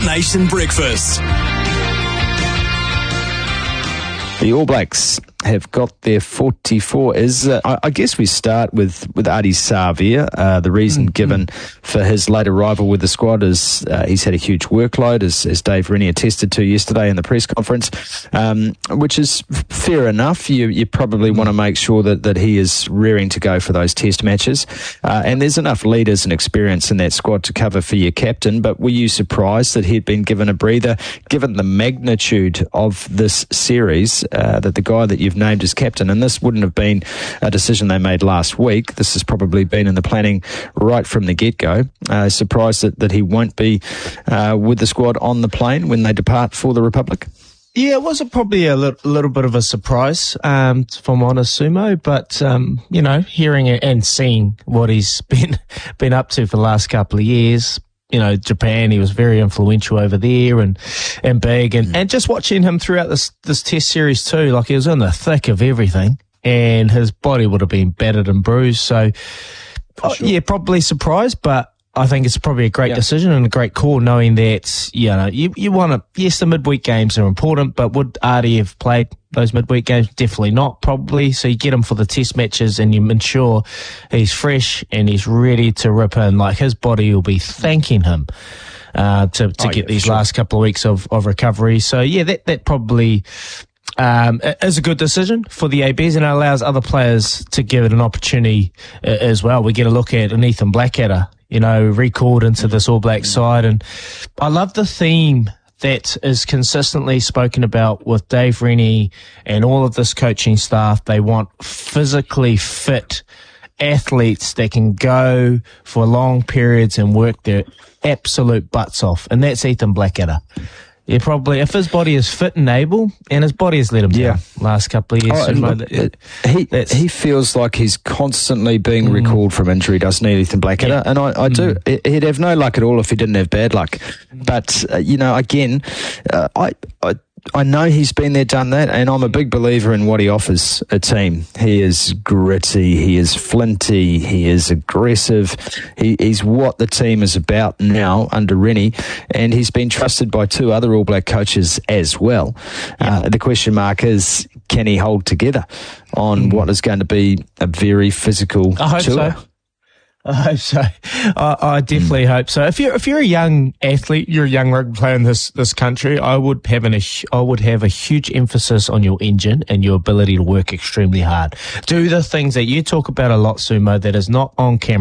Nation Breakfast. The All Blacks have got their 44. I guess we start with Ardie Savea. The reason given for his late arrival with the squad is he's had a huge workload, as Dave Rennie attested to yesterday in the press conference, which is fair enough. You probably want to make sure that he is rearing to go for those test matches. And there's enough leaders and experience in that squad to cover for your captain. But were you surprised that he'd been given a breather, given the magnitude of this series, that the guy that you've named as captain, and this wouldn't have been a decision they made last week, this has probably been in the planning right from the get-go. Surprised that he won't be with the squad on the plane when they depart for the Republic? Yeah, it was probably a little bit of a surprise, if I'm honest, Sumo, but, hearing it and seeing what he's been up to for the last couple of years. Japan, he was very influential over there and big. And just watching him throughout this test series too, like he was in the thick of everything and his body would have been battered and bruised. So, yeah, probably surprised, but I think it's probably a great decision and a great call, knowing that, you want to, yes, the midweek games are important, but would Ardie have played those midweek games? Definitely not, probably. So you get him for the test matches and you ensure he's fresh and he's ready to rip in. Like, his body will be thanking him to get these last couple of weeks of recovery. So yeah, that probably is a good decision for the ABs, and it allows other players to give it an opportunity as well. We get a look at an Ethan Blackadder, recalled into this All Black side. And I love the theme that is consistently spoken about with Dave Rennie and all of this coaching staff. They want physically fit athletes that can go for long periods and work their absolute butts off. And that's Ethan Blackadder. Yeah, probably, if his body is fit and able, and his body has let him down last couple of years. He feels like he's constantly being recalled from injury, doesn't he, Ethan Blackadder? Yeah. And I do. He'd have no luck at all if he didn't have bad luck. But, again, I know he's been there, done that, and I'm a big believer in what he offers a team. He is gritty, he is flinty, he is aggressive. He's what the team is about now under Rennie, and he's been trusted by two other All Black coaches as well. The question mark is, can he hold together on what is going to be a very physical tour? So. I hope so. I definitely hope so. If you're a young athlete, you're a young rugby player in this country, I would have a huge emphasis on your engine and your ability to work extremely hard. Do the things that you talk about a lot, Sumo, that is not on camera.